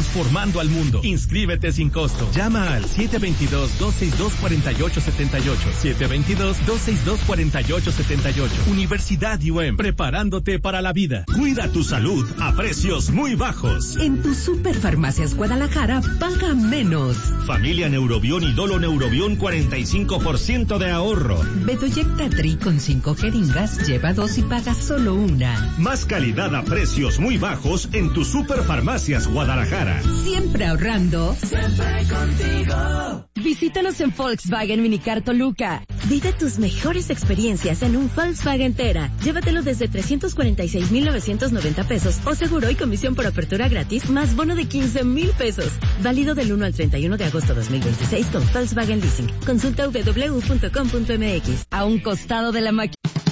transformando al mundo. Inscríbete sin costo. Llama al 722-262-4878. 722-262-4878. Universidad UM, preparándote para la vida. Cuida tu salud a precios muy bajos. En tu Superfarmacias Guadalajara, paga menos. Familia Neurobión y Dolo Neurobión, 45% de ahorro. Bedoyecta Tri con 5 jeringas, lleva 2 y paga solo una. Más calidad a precios muy bajos en tu Superfarmacias Guadalajara. Siempre ahorrando. Siempre contigo. Visítanos en Volkswagen Minicar Toluca. Vive tus mejores experiencias en un Volkswagen Tera. Llévatelo desde 346,990 pesos o seguro y comisión por apertura gratis más bono de 15,000 pesos. Válido del 1 al 31 de agosto 2026 con Volkswagen Leasing. Consulta www.com.mx. A un costado de la máquina.